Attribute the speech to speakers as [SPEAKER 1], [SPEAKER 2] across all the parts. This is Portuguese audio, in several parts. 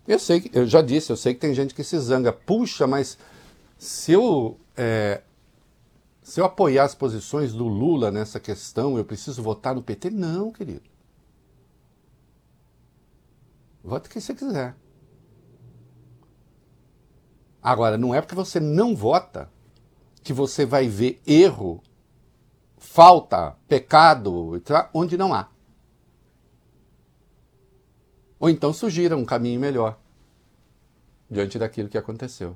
[SPEAKER 1] Eu sei, eu já disse, eu sei que tem gente que se zanga. Puxa, mas se eu apoiar as posições do Lula nessa questão, eu preciso votar no PT? Não, querido. Vote quem você quiser. Agora, não é porque você não vota que você vai ver erro, falta, pecado, onde não há. Ou então sugira um caminho melhor diante daquilo que aconteceu.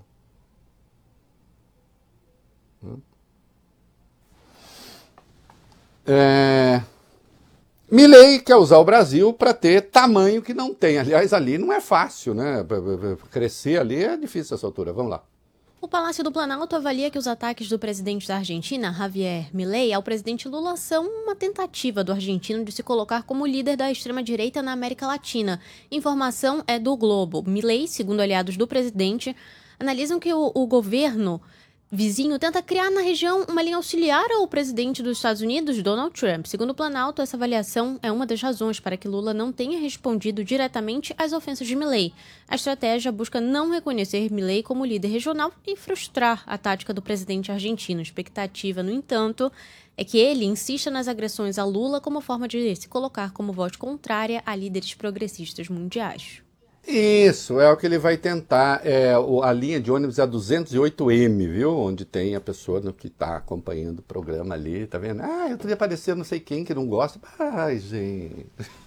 [SPEAKER 1] Milei quer usar o Brasil para ter tamanho que não tem. Aliás, ali não é fácil, né? Crescer ali é difícil essa altura. Vamos lá.
[SPEAKER 2] O Palácio do Planalto avalia que os ataques do presidente da Argentina, Javier Milei, ao presidente Lula são uma tentativa do argentino de se colocar como líder da extrema-direita na América Latina. Informação é do Globo. Milei, segundo aliados do presidente, analisam que o governo vizinho tenta criar na região uma linha auxiliar ao presidente dos Estados Unidos, Donald Trump. Segundo o Planalto, essa avaliação é uma das razões para que Lula não tenha respondido diretamente às ofensas de Milei. A estratégia busca não reconhecer Milei como líder regional e frustrar a tática do presidente argentino. A expectativa, no entanto, é que ele insista nas agressões a Lula como forma de se colocar como voz contrária a líderes progressistas mundiais.
[SPEAKER 1] Isso, é o que ele vai tentar. A linha de ônibus é a 208M, viu? Onde tem a pessoa que está acompanhando o programa ali, tá vendo? Eu queria aparecer não sei quem que não gosta. Ai, gente.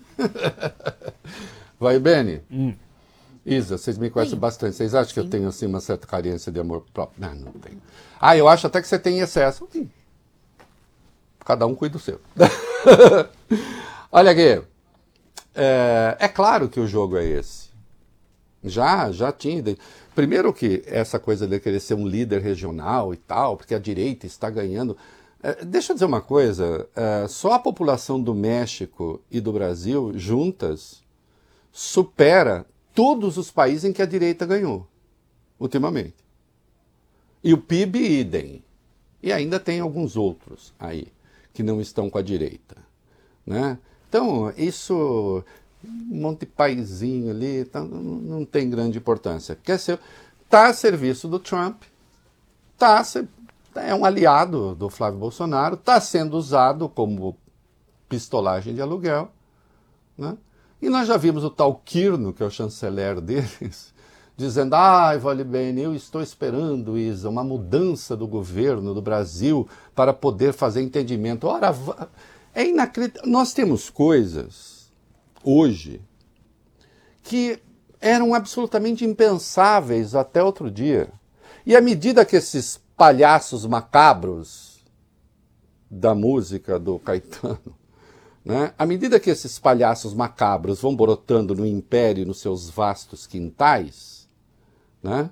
[SPEAKER 1] Vai, Beni? Isa, vocês me conhecem bastante. Vocês acham que eu tenho assim, uma certa carência de amor próprio? Não tenho. Eu acho até que você tem excesso. Cada um cuida do seu. Olha aqui. É claro que o jogo é esse. Já tinha. Primeiro que essa coisa de querer ser um líder regional e tal, porque a direita está ganhando. Deixa eu dizer uma coisa, só a população do México e do Brasil, juntas, supera todos os países em que a direita ganhou, ultimamente. E o PIB, idem. E ainda tem alguns outros aí, que não estão com a direita, né? Então, isso... um monte de paizinho ali, então não tem grande importância. Está a serviço do Trump, é um aliado do Flávio Bolsonaro, está sendo usado como pistolagem de aluguel, né? E nós já vimos o tal Quirno, que é o chanceler deles, dizendo, vale bem, eu estou esperando, Isa, uma mudança do governo do Brasil para poder fazer entendimento. Ora, é inacreditável. Nós temos coisas hoje que eram absolutamente impensáveis até outro dia. E à medida que esses palhaços macabros da música do Caetano, né, à medida que esses palhaços macabros vão brotando no império, nos seus vastos quintais, né,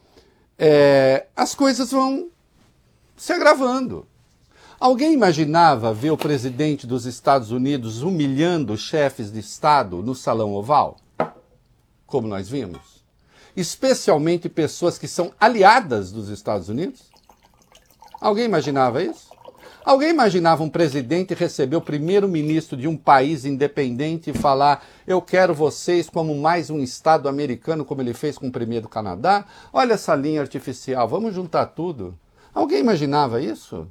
[SPEAKER 1] as coisas vão se agravando. Alguém imaginava ver o presidente dos Estados Unidos humilhando chefes de Estado no Salão Oval? Como nós vimos? Especialmente pessoas que são aliadas dos Estados Unidos? Alguém imaginava isso? Alguém imaginava um presidente receber o primeiro-ministro de um país independente e falar: eu quero vocês como mais um Estado americano, como ele fez com o primeiro do Canadá? Olha essa linha artificial, vamos juntar tudo. Alguém imaginava isso?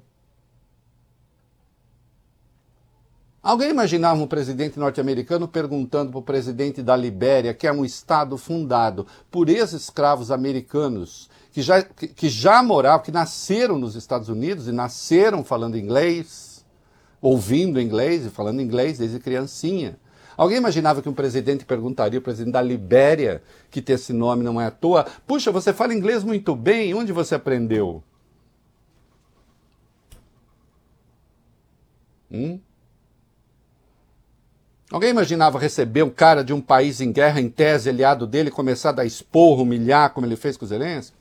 [SPEAKER 1] Alguém imaginava um presidente norte-americano perguntando para o presidente da Libéria, que é um estado fundado por ex-escravos americanos, que já moravam, que nasceram nos Estados Unidos e nasceram falando inglês, ouvindo inglês e falando inglês desde criancinha. Alguém imaginava que um presidente perguntaria ao presidente da Libéria, que tem esse nome não é à toa, puxa, você fala inglês muito bem, onde você aprendeu? Alguém imaginava receber um cara de um país em guerra, em tese, aliado dele, começar a dar esporro, humilhar, como ele fez com o Zelensky?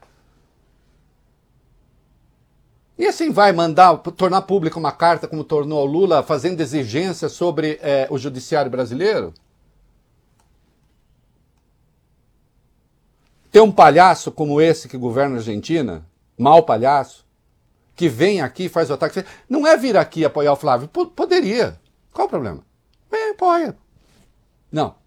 [SPEAKER 1] E assim vai tornar pública uma carta, como tornou o Lula, fazendo exigências sobre o judiciário brasileiro? Ter um palhaço como esse que governa a Argentina, mau palhaço, que vem aqui e faz o ataque. Não é vir aqui apoiar o Flávio. Poderia. Qual o problema? Apoia. Não.